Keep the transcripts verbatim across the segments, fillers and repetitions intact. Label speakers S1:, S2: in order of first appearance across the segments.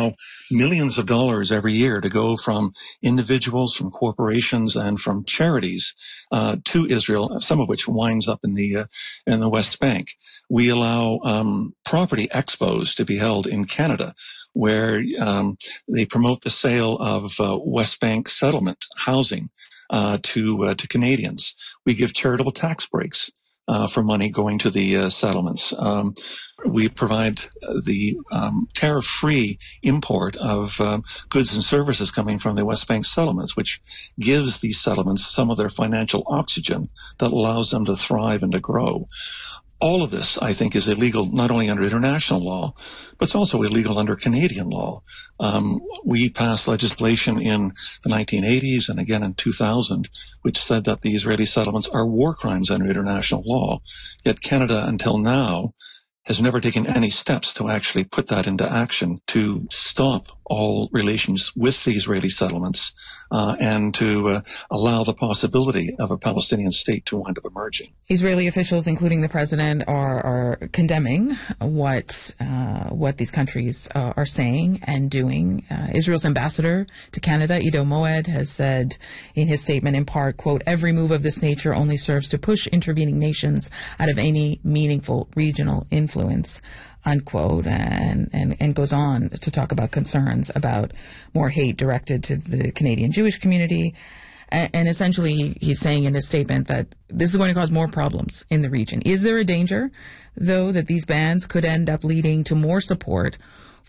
S1: allow millions of dollars every year to go from individuals, from corporations, and from charities uh, to Israel, some of which winds up in the uh, in the West Bank. We allow um, property expos to be held in Canada, where um, they promote the sale of uh, West Bank settlement housing uh, to uh, to Canadians. We give charitable tax breaks Uh, for money going to the uh, settlements. Um, we provide the um, tariff-free import of um, goods and services coming from the West Bank settlements, which gives these settlements some of their financial oxygen that allows them to thrive and to grow. All of this, I think, is illegal not only under international law, but it's also illegal under Canadian law. Um, we passed legislation in the nineteen eighties and again in two thousand, which said that the Israeli settlements are war crimes under international law. Yet Canada, until now, has never taken any steps to actually put that into action to stop all relations with the Israeli settlements uh, and to uh, allow the possibility of a Palestinian state to wind up emerging.
S2: Israeli officials, including the president, are, are condemning what uh, what these countries uh, are saying and doing. Uh, Israel's ambassador to Canada, Ido Moed, has said in his statement in part, quote, "Every move of this nature only serves to push intervening nations out of any meaningful regional influence," unquote, and, and, and goes on to talk about concerns about more hate directed to the Canadian Jewish community. And, and essentially, he's saying in his statement that this is going to cause more problems in the region. Is there a danger, though, that these bans could end up leading to more support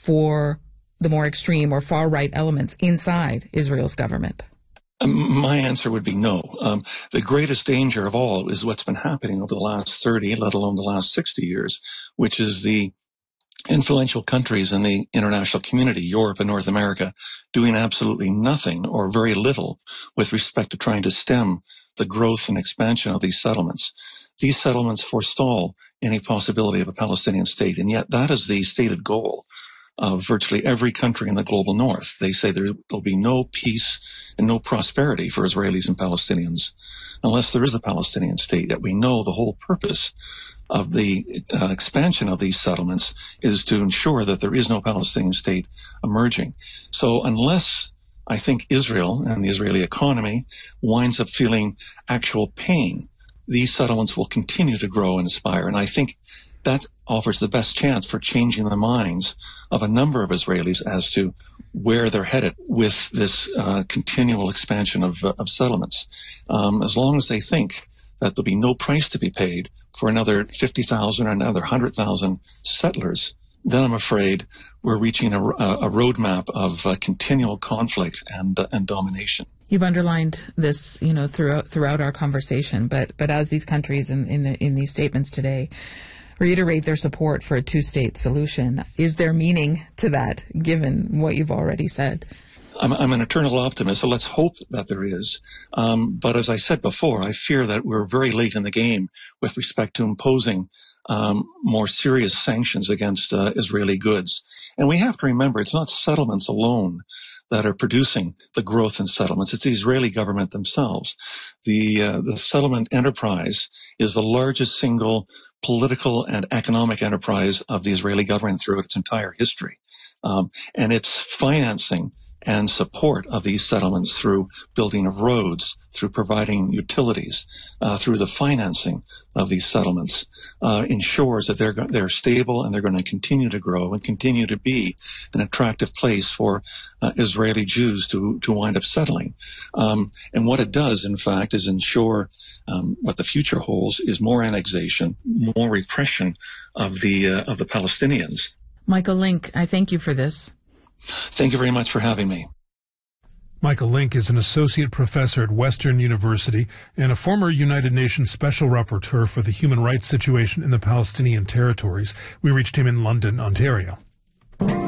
S2: for the more extreme or far-right elements inside Israel's government?
S1: My answer would be no. Um, the greatest danger of all is what's been happening over the last thirty, let alone the last sixty years, which is the influential countries in the international community, Europe and North America, doing absolutely nothing or very little with respect to trying to stem the growth and expansion of these settlements. These settlements forestall any possibility of a Palestinian state, and yet that is the stated goal of virtually every country in the global north. They say there will be no peace and no prosperity for Israelis and Palestinians unless there is a Palestinian state. Yet we know the whole purpose of the uh, expansion of these settlements is to ensure that there is no Palestinian state emerging. So unless I think Israel and the Israeli economy winds up feeling actual pain, these settlements will continue to grow and aspire. And I think that offers the best chance for changing the minds of a number of Israelis as to where they're headed with this uh, continual expansion of, uh, of settlements. Um, as long as they think that there'll be no price to be paid for another fifty thousand or another one hundred thousand settlers, then I'm afraid we're reaching a, a roadmap of uh, continual conflict and, uh, and domination.
S2: You've underlined this, you know, throughout throughout our conversation, but but as these countries in in, the, in these statements today reiterate their support for a two-state solution, is there meaning to that, given what you've already said?
S1: I'm, I'm an eternal optimist, so let's hope that there is. Um, but as I said before, I fear that we're very late in the game with respect to imposing um, more serious sanctions against uh, Israeli goods. And we have to remember, it's not settlements alone that are producing the growth in settlements. It's the Israeli government themselves. The uh, the settlement enterprise is the largest single political and economic enterprise of the Israeli government throughout its entire history. Um, and it's financing and support of these settlements through building of roads, through providing utilities, uh, through the financing of these settlements, uh, ensures that they're they're stable and they're going to continue to grow and continue to be an attractive place for uh, Israeli Jews to to wind up settling. Um, and what it does, in fact, is ensure um, what the future holds is more annexation, more repression of the uh, of the Palestinians.
S2: Michael Link, I thank you for this.
S1: Thank you very much for having me.
S3: Michael Link is an associate professor at Western University and a former United Nations Special Rapporteur for the human rights situation in the Palestinian territories. We reached him in London, Ontario.